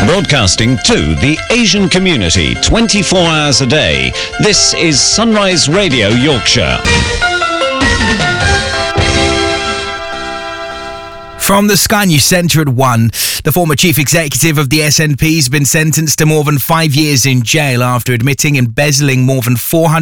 Broadcasting to the Asian community 24 hours a day. This is Sunrise Radio Yorkshire. From the Sky News Centre at 1, the former chief executive of the SNP has been sentenced to more than 5 years in jail after admitting embezzling more than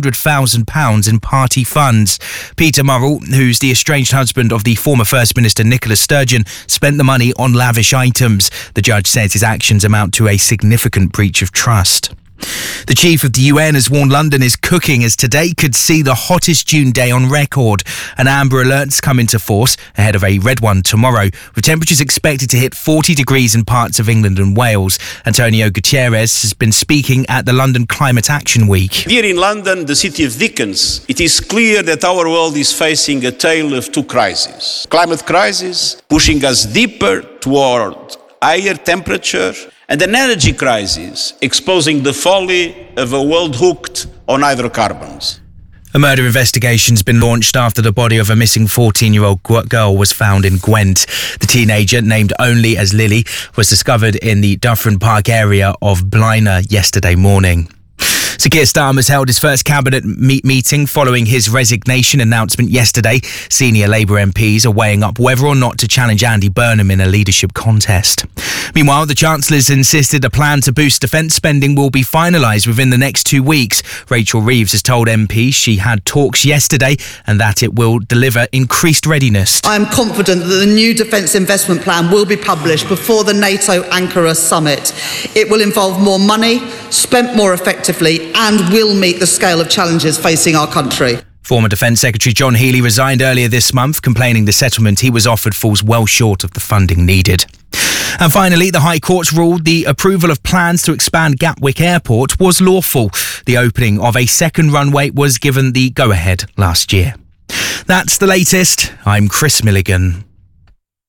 £400,000 in party funds. Peter Murrell, who's the estranged husband of the former First Minister Nicola Sturgeon, spent the money on lavish items. The judge says his actions amount to a significant breach of trust. The chief of the UN has warned London is cooking as today could see the hottest June day on record. An amber alert's come into force ahead of a red one tomorrow, with temperatures expected to hit 40 degrees in parts of England and Wales. Antonio Guterres has been speaking at the London Climate Action Week. Here in London, the city of Dickens, it is clear that our world is facing a tale of two crises. Climate crisis, pushing us deeper toward higher temperature, and an energy crisis, exposing the folly of a world hooked on hydrocarbons. A murder investigation's been launched after the body of a missing 14-year-old girl was found in Gwent. The teenager, named only as Lily, was discovered in the Dufferin Park area of Blaenau yesterday morning. Sir Keir Starmer's held his first cabinet meeting following his resignation announcement yesterday. Senior Labour MPs are weighing up whether or not to challenge Andy Burnham in a leadership contest. Meanwhile, the Chancellor's insisted a plan to boost defence spending will be finalised within the next 2 weeks. Rachel Reeves has told MPs she had talks yesterday and that it will deliver increased readiness. I am confident that the new defence investment plan will be published before the NATO Ankara summit. It will involve more money, spent more effectively, and will meet the scale of challenges facing our country. Former Defence Secretary John Healey resigned earlier this month, complaining the settlement he was offered falls well short of the funding needed. And finally, the High Court's ruled the approval of plans to expand Gatwick Airport was lawful. The opening of a second runway was given the go-ahead last year. That's the latest. I'm Chris Milligan.